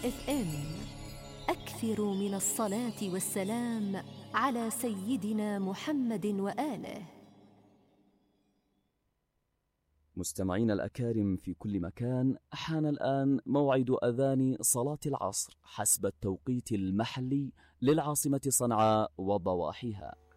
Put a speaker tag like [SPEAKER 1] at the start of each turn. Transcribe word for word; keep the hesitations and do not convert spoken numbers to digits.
[SPEAKER 1] اف ام. أكثروا من الصلاة والسلام على سيدنا محمد وآله.
[SPEAKER 2] مستمعين الأكارم في كل مكان، حان الآن موعد أذان صلاة العصر حسب التوقيت المحلي للعاصمة صنعاء وضواحيها.